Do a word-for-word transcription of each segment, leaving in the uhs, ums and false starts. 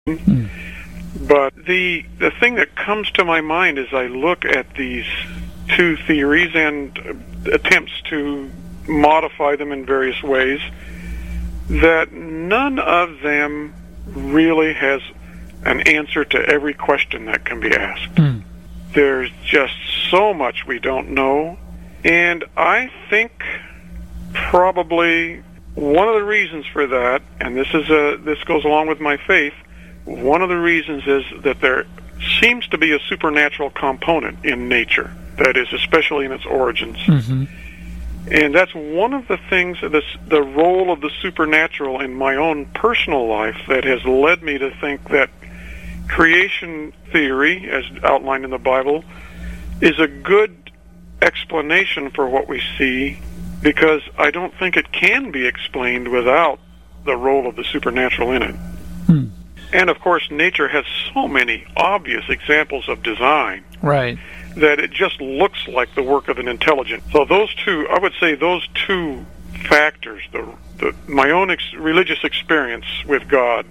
Hmm. But the the thing that comes to my mind as I look at these two theories and attempts to modify them in various ways, that none of them really has an answer to every question that can be asked. Hmm. There's just so much we don't know, and I think probably one of the reasons for that, and this is a this goes along with my faith, one of the reasons is that there seems to be a supernatural component in nature, that is, especially in its origins. Mm-hmm. And that's one of the things, this, the role of the supernatural in my own personal life that has led me to think that creation theory, as outlined in the Bible, is a good explanation for what we see, because I don't think it can be explained without the role of the supernatural in it. Hmm. And, of course, nature has so many obvious examples of design. Right. That it just looks like the work of an intelligent. So those two, I would say those two factors, the, the my own ex- religious experience with God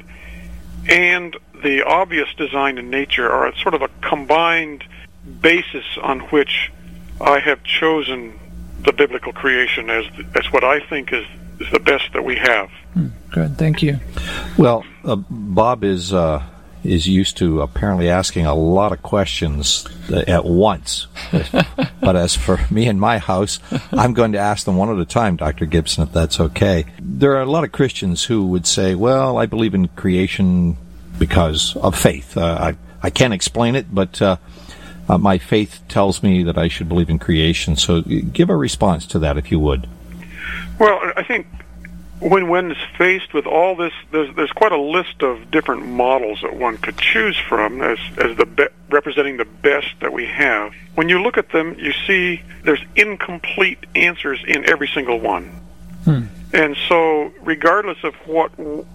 and the obvious design in nature, are sort of a combined basis on which I have chosen the biblical creation as as what I think is, is the best that we have. Hmm. Good, thank you. Well, uh, Bob is uh, is used to apparently asking a lot of questions at once. But as for me and my house, I'm going to ask them one at a time, Doctor Gibson, if that's okay. There are a lot of Christians who would say, well, I believe in creation because of faith. Uh, I, I can't explain it, but uh, uh, my faith tells me that I should believe in creation. So give a response to that, if you would. Well, I think when one is faced with all this, there's, there's quite a list of different models that one could choose from as, as the be- representing the best that we have. When you look at them, you see there's incomplete answers in every single one. Hmm. And so regardless of what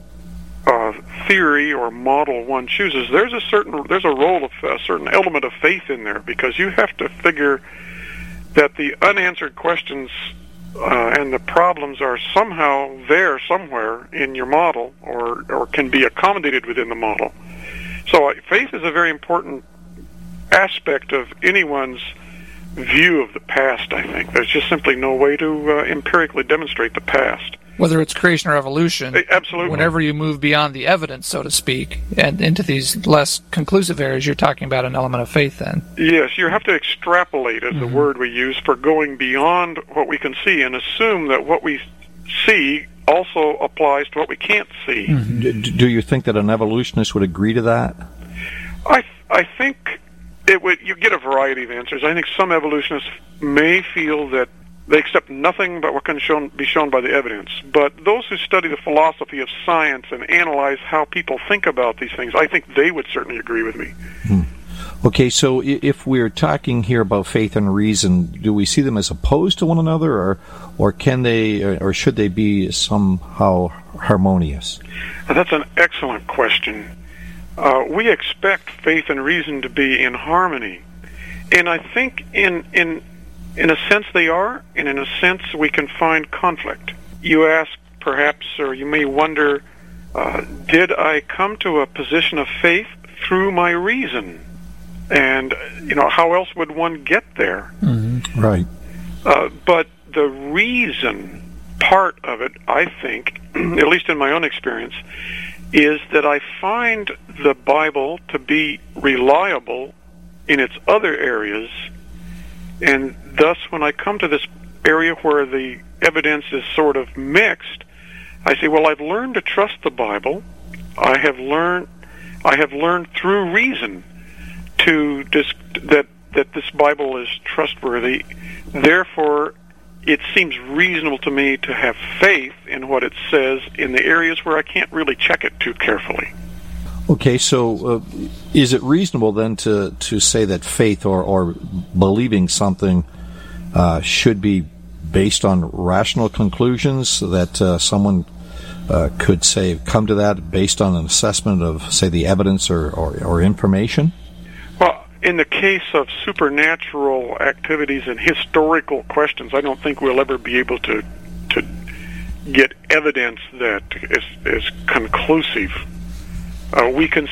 uh, theory or model one chooses, there's a certain there's a role of a certain element of faith in there, because you have to figure that the unanswered questions Uh, and the problems are somehow there somewhere in your model, or, or can be accommodated within the model. So uh, faith is a very important aspect of anyone's view of the past, I think. There's just simply no way to uh, empirically demonstrate the past. Whether it's creation or evolution, absolutely. Whenever you move beyond the evidence, so to speak, and into these less conclusive areas, you're talking about an element of faith then. Yes, you have to extrapolate, is mm-hmm. the word we use, for going beyond what we can see, and assume that what we see also applies to what we can't see. Mm-hmm. Do, do you think that an evolutionist would agree to that? I I think it would. You get a variety of answers. I think some evolutionists may feel that they accept nothing but what can shown, be shown by the evidence. But those who study the philosophy of science and analyze how people think about these things, I think they would certainly agree with me. Hmm. Okay, so if we're talking here about faith and reason, do we see them as opposed to one another, or or can they, or should they be somehow harmonious? That's an excellent question. Uh, we expect faith and reason to be in harmony, and I think in in In a sense they are, and in a sense we can find conflict. You ask, perhaps, or you may wonder, uh, did I come to a position of faith through my reason? And, you know, how else would one get there? Mm-hmm. Right. Uh, but the reason part of it, I think, at least in my own experience, is that I find the Bible to be reliable in its other areas. And thus, when I come to this area where the evidence is sort of mixed, I say, well, I've learned to trust the Bible. I have learned, I have learned through reason to dis- that that this Bible is trustworthy. Therefore, it seems reasonable to me to have faith in what it says in the areas where I can't really check it too carefully. Okay, so uh, is it reasonable then to, to say that faith or, or believing something uh, should be based on rational conclusions, that uh, someone uh, could say, come to that based on an assessment of, say, the evidence or, or, or information? Well, in the case of supernatural activities and historical questions, I don't think we'll ever be able to to get evidence that is, is conclusive. Uh, we can